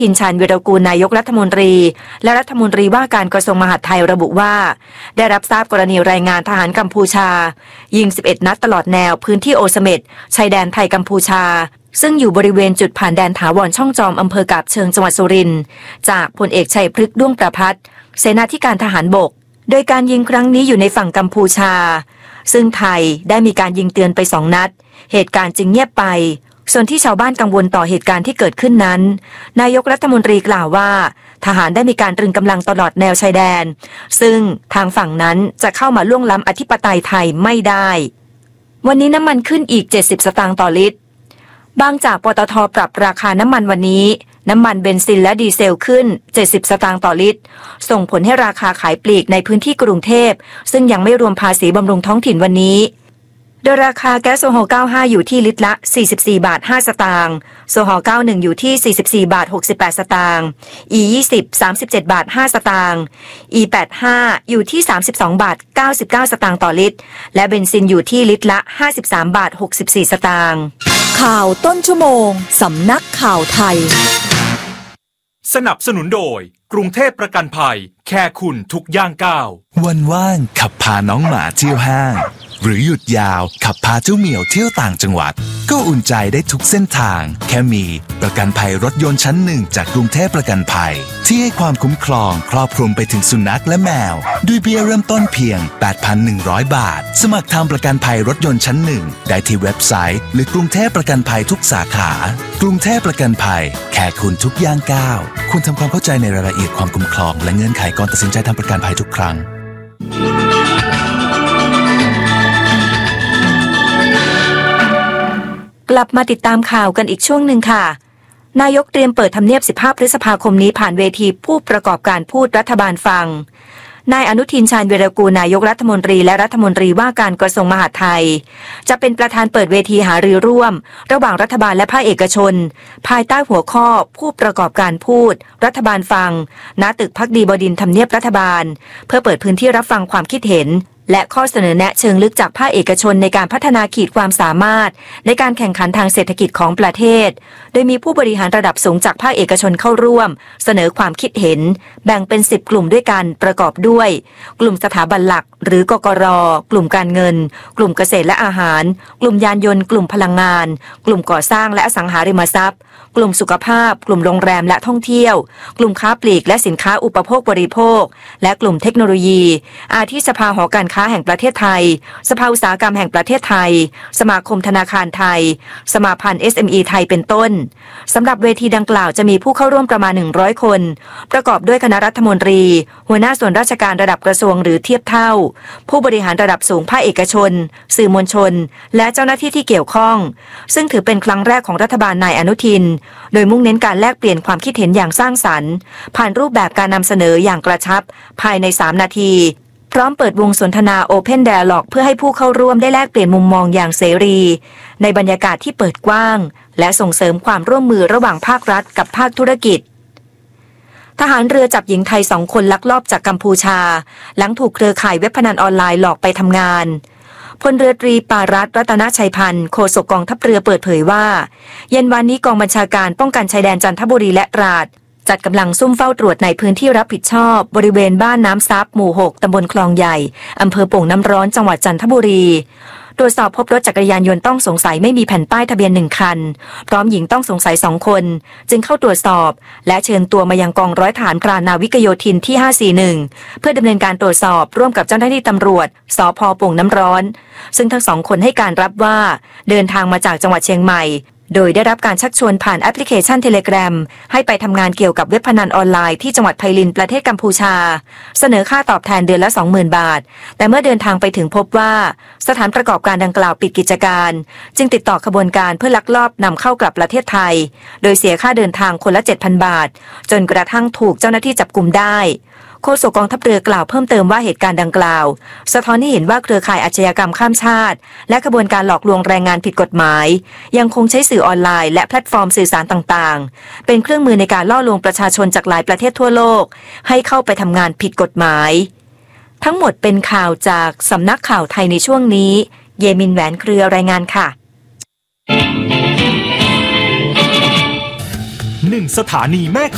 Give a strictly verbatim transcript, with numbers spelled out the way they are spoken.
ทินชาญวีรกูลนายกรัฐมนตรีและรัฐมนตรีว่าการกระทรวงมหาดไทยระบุว่าได้รับทราบกรณีรายงานทหารกัมพูชายิงสิบเอ็ดนัดตลอดแนวพื้นที่โอเสเม็ดชายแดนไทยกัมพูชาซึ่งอยู่บริเวณจุดผ่านแดนถาวรช่องจอมอำเภอกาบเชิงจังหวัดสุรินทร์จากพลเอกชัยพฤกษ์ด้วงประภัตรเสนาธิการทหารบกโดยการยิงครั้งนี้อยู่ในฝั่งกัมพูชาซึ่งไทยได้มีการยิงเตือนไปสองนัดเหตุการณ์จึงเงียบไปส่วนที่ชาวบ้านกังวลต่อเหตุการณ์ที่เกิดขึ้นนั้นนายกรัฐมนตรีกล่าวว่าทหารได้มีการตรึงกำลังตลอดแนวชายแดนซึ่งทางฝั่งนั้นจะเข้ามาล่วงล้ำอธิปไตยไทยไม่ได้วันนี้น้ำมันขึ้นอีกเจ็ดสิบสตางค์ต่อลิตรบางจากปตท.ปรับราคาน้ำมันวันนี้น้ำมันเบนซินและดีเซลขึ้นเจ็ดสิบสตางค์ต่อลิตรส่งผลให้ราคาขายปลีกในพื้นที่กรุงเทพซึ่งยังไม่รวมภาษีบำรุงท้องถิ่นวันนี้โดยราคาแก๊สโซฮอล์เก้าสิบห้าอยู่ที่ลิตรละสี่สิบสี่บาทห้าสตางค์โซฮอล์เก้าสิบเอ็ดอยู่ที่สี่สิบสี่บาทหกสิบแปดสตางค์ อี ยี่สิบ สามสิบเจ็ดบาทห้าสตางค์ อี แปดสิบห้าอยู่ที่สามสิบสองบาทเก้าสิบเก้าสตางค์ต่อลิตรและเบนซินอยู่ที่ลิตรละห้าสิบสามบาทหกสิบสี่สตางค์ข่าวต้นชั่วโมงสำนักข่าวไทยสนับสนุนโดยกรุงเทพประกันภัยแค่คุณทุกย่างก้าววันว่างขับพาน้องหมาเที่ยวห้างหรือหยุดยาวขับพาเจ้าเหมียวเที่ยวต่างจังหวัดก็อุ่นใจได้ทุกเส้นทางแค่มีประกันภัยรถยนต์ชั้นหนึ่งจากกรุงเทพประกันภัยที่ให้ความคุ้มครองครอบคลุมไปถึงสุนัขและแมวด้วยเบี้ยเริ่มต้นเพียง แปดพันหนึ่งร้อย บาทสมัครทำประกันภัยรถยนต์ชั้นหนึ่งได้ที่เว็บไซต์หรือกรุงเทพประกันภัยทุกสาขากรุงเทพประกันภัยแค่คุณทุกย่างก้าวคุณทำความเข้าใจในรายละเอียดความคุ้มครองและเงื่อนไขก่อนตัดสินใจทำประกันภัยทุกครั้งกลับมาติดตามข่าวกันอีกช่วงหนึ่งค่ะนายกเตรียมเปิดทำเนียบสิบห้าพฤษภาคมนี้ผ่านเวทีผู้ประกอบการพูดรัฐบาลฟังนายอนุทินชาญวีรกูลนายกรัฐมนตรีและรัฐมนตรีว่าการกระทรวงมหาดไทยจะเป็นประธานเปิดเวทีหารือร่วมระหว่างรัฐบาลและภาคเอกชนภายใต้หัวข้อผู้ประกอบการพูดรัฐบาลฟังณตึกภักดีบดินทร์ทำเนียบรัฐบาลเพื่อเปิดพื้นที่รับฟังความคิดเห็นและข้อเสนอแนะเชิงลึกจากภาคเอกชนในการพัฒนาขีดความสามารถในการแข่งขันทางเศรษฐกิจของประเทศโดยมีผู้บริหารระดับสูงจากภาคเอกชนเข้าร่วมเสนอความคิดเห็นแบ่งเป็นสิบกลุ่มด้วยกันประกอบด้วยกลุ่มสถาบันหลักหรือกกร.กลุ่มการเงินกลุ่มเกษตรและอาหารกลุ่มยานยนต์กลุ่มพลังงานกลุ่มก่อสร้างและอสังหาริมทรัพย์กลุ่มสุขภาพกลุ่มโรงแรมและท่องเที่ยวกลุ่มค้าปลีกและสินค้าอุปโภคบริโภคและกลุ่มเทคโนโลยีอาทิสภาหอการค้าแห่งประเทศไทยสภาอุตสาหกรรมแห่งประเทศไทยสมาคมธนาคารไทยสมาพันธ์ เอส เอ็ม อี ไทยเป็นต้นสำหรับเวทีดังกล่าวจะมีผู้เข้าร่วมประมาณหนึ่งร้อยคนประกอบด้วยคณะรัฐมนตรีหัวหน้าส่วนราชการระดับกระทรวงหรือเทียบเท่าผู้บริหารระดับสูงภาคเอกชนสื่อมวลชนและเจ้าหน้าที่ที่เกี่ยวข้องซึ่งถือเป็นครั้งแรกของรัฐบาลนายอนุทินโดยมุ่งเน้นการแลกเปลี่ยนความคิดเห็นอย่างสร้างสรรค์ผ่านรูปแบบการนำเสนออย่างกระชับภายในสามนาทีพร้อมเปิดวงสนทนา Open Dialogue เพื่อให้ผู้เข้าร่วมได้แลกเปลี่ยนมุมมองอย่างเสรีในบรรยากาศที่เปิดกว้างและส่งเสริมความร่วมมือระหว่างภาครัฐกับภาคธุรกิจทหารเรือจับหญิงไทยสองคนลักลอบจากกัมพูชาหลังถูกเครือข่ายเว็บพนันออนไลน์หลอกไปทำงานพลเรือตรีปารัตน์รัตนชัยพันธ์โฆษกกองทัพเรือเปิดเผยว่าเย็นวันนี้กองบัญชาการป้องกันชายแดนจันทบุรีและตราดจัดกำลังซุ่มเฝ้าตรวจในพื้นที่รับผิดชอบบริเวณบ้านน้ำซับหมู่หกตำบลคลองใหญ่อำเภอโป่งน้ำร้อนจังหวัดจันทบุรีตรวจสอบพบรถจักรยานยนต์ต้องสงสัยไม่มีแผ่นป้ายทะเบียนหนึ่งคันพร้อมหญิงต้องสงสัยสองคนจึงเข้าตรวจสอบและเชิญตัวมายังกองร้อยทหารพรานนาวิกโยธินที่ห้าสี่หนึ่งเพื่อดำเนินการตรวจสอบร่วมกับเจ้าหน้าที่ตำรวจสภ.โป่งน้ำร้อนซึ่งทั้งสองคนให้การรับว่าเดินทางมาจากจังหวัดเชียงใหม่โดยได้รับการชักชวนผ่านแอปพลิเคชัน Telegram ให้ไปทำงานเกี่ยวกับเว็บพนันออนไลน์ที่จังหวัดไพลินประเทศกัมพูชาเสนอค่าตอบแทนเดือนละ สองหมื่น บาทแต่เมื่อเดินทางไปถึงพบว่าสถานประกอบการดังกล่าวปิดกิจการจึงติดต่อขบวนการเพื่อลักลอบนำเข้ากลับประเทศไทยโดยเสียค่าเดินทางคนละ เจ็ดพัน บาทจนกระทั่งถูกเจ้าหน้าที่จับกุมได้โฆษกกองทัพเรือกล่าวเพิ่มเติมว่าเหตุการณ์ดังกล่าวสะท้อนให้เห็นว่าเครือข่ายอาชญากรรมข้ามชาติและขบวนการหลอกลวงแรงงานผิดกฎหมายยังคงใช้สื่อออนไลน์และแพลตฟอร์มสื่อสารต่างๆเป็นเครื่องมือในการล่อลวงประชาชนจากหลายประเทศทั่วโลกให้เข้าไปทำงานผิดกฎหมายทั้งหมดเป็นข่าวจากสำนักข่าวไทยในช่วงนี้เยมินแหวนเครือรายงานค่ะหนึ่งสถานีแม่